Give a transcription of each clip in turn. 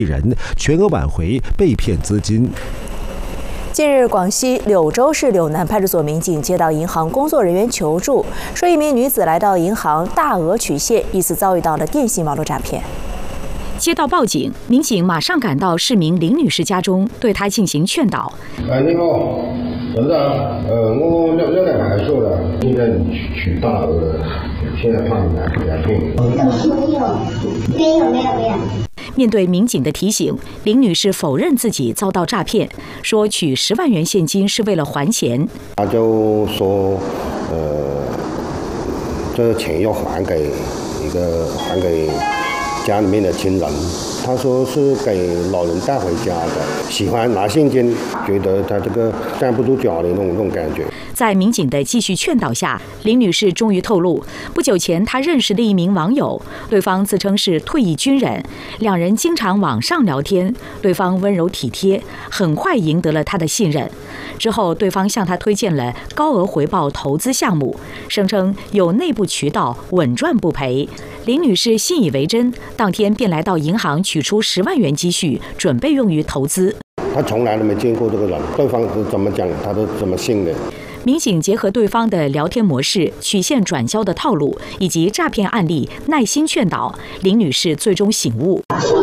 人全额挽回被骗资金。 近日，广西柳州市柳南派出所民警接到银行工作人员求助，说一名女子来到银行大额取现，疑似遭遇到了电信网络诈骗。 接到报警，民警马上赶到市民林女士家中，对她进行劝导。 你好，董事长，我了解派出所的，现在取大额的，现在怕你来骗。 没有。 面对民警的提醒，林女士否认自己遭到诈骗，说取10万元现金是为了还钱。 他就说，这钱要还给家里面的亲人。他说是给老人带回家的，喜欢拿现金，觉得他这个站不住脚的那种感觉。 在民警的继续劝导下，林女士终于透露，不久前她认识了一名网友，对方自称是退役军人，两人经常网上聊天，对方温柔体贴，很快赢得了她的信任。之后，对方向她推荐了高额回报投资项目，声称有内部渠道，稳赚不赔。林女士信以为真，当天便来到银行取出10万元积蓄，准备用于投资。 他从来都没见过这个人，对方是怎么讲，他都怎么信的。 民警结合对方的聊天模式、曲线转交的套路以及诈骗案例，耐心劝导林女士，最终醒悟。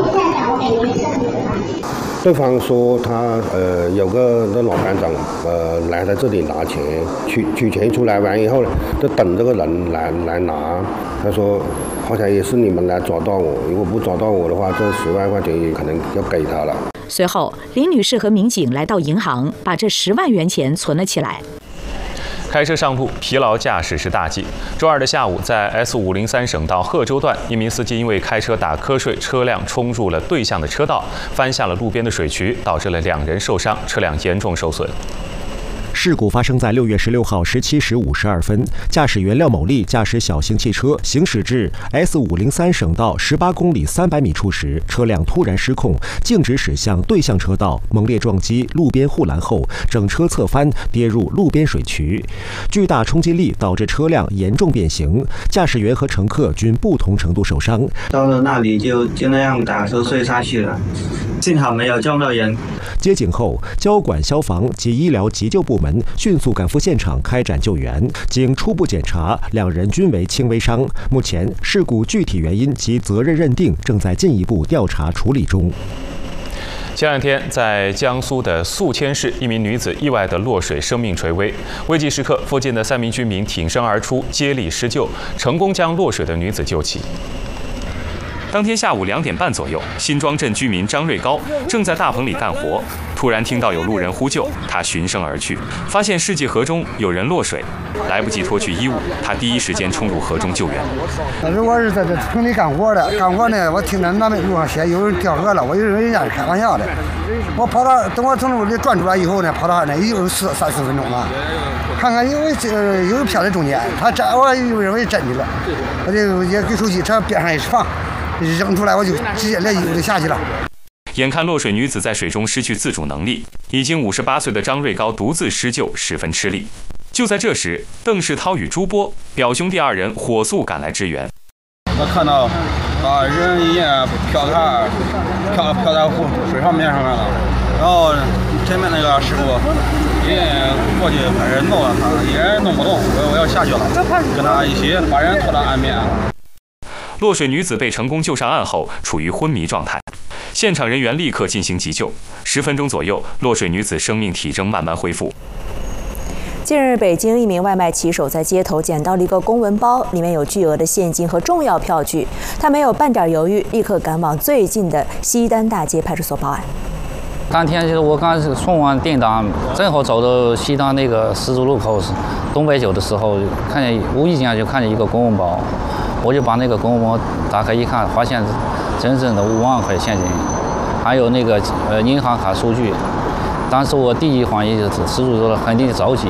对方说他有个老班长来在这里拿钱，取钱出来完以后呢，就等这个人来拿。他说好像也是你们来找到我，如果不找到我的话，这10万块钱也可能要给他了。 随后，林女士和民警来到银行，把这10万元钱存了起来。 开车上路，疲劳驾驶是大忌。周二的下午，在 S503省道贺州段，一名司机因为开车打瞌睡，车辆冲入了对向的车道，翻下了路边的水渠，导致了2人受伤，车辆严重受损。 事故发生在6月16号17时52分，驾驶员廖某利驾驶小型汽车行驶至 S503省道18公里300米处时，车辆突然失控，径直驶向对向车道，猛烈撞击路边护栏后，整车侧翻，跌入路边水渠。巨大冲击力导致车辆严重变形，驾驶员和乘客均不同程度受伤。 到了那里就那样打瞌睡下去了，幸好没有撞到人。 接警后，交管、消防及医疗急救部门迅速赶赴现场开展救援。经初步检查，2人均为轻微伤。目前事故具体原因及责任认定正在进一步调查处理中。 前2天，在江苏的宿迁市，一名女子意外地落水，生命垂危。危急时刻，附近的3名居民挺身而出，接力施救，成功将落水的女子救起。当天下午2点半左右，新庄镇居民张瑞高正在大棚里干活，突然听到有路人呼救，他循声而去，发现世纪河中有人落水，来不及脱去衣物，他第一时间冲入河中救援。 当时我是在这棚里干活的，我听着那边路上写有人掉河了，我以为人家是开玩笑的。我跑到，等我从路里转出来以后呢，跑到那已经有3、4分钟了，看看有漂在中间，他我认为真的了，我就也给手机朝边上一放。扔出来，我就直接连衣服就下去了。 眼看落水女子在水中失去自主能力，已经58岁的张瑞高独自施救，十分吃力。就在这时，邓世涛与朱波表兄弟2人火速赶来支援。 我看到人已经漂在水上面上面了，然后前面那个师傅已经过去把人弄了，他一人弄不动，我要下去了，跟他一起把人拖到岸边。 落水女子被成功救上岸后，处于昏迷状态。现场人员立刻进行急救，10分钟左右，落水女子生命体征慢慢恢复。 近日，北京一名外卖骑手在街头捡到了一个公文包，里面有巨额的现金和重要票据。他没有半点犹豫，立刻赶往最近的西单大街派出所报案。 当天就是我刚送完订单，正好走到西单那个十字路口东北角的时候，无意间就看见一个公文包。我就把那个公文包打开一看，发现整整的5万块现金，还有那个银行卡数据。当时我第一反应是失主了，肯定着急。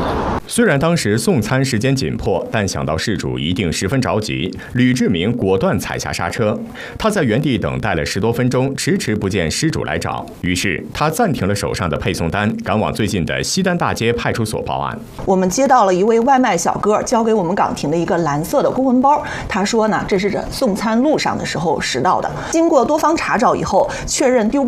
虽然当时送餐时间紧迫，但想到事主一定十分着急，吕志明果断踩下刹车。他在原地等待了10多分钟，迟迟不见失主来找，于是他暂停了手上的配送单，赶往最近的西单大街派出所报案。 我们接到了一位外卖小哥交给我们岗亭的一个蓝色的公文包，他说呢，这是送餐路上的时候拾到的。经过多方查找以后，确认丢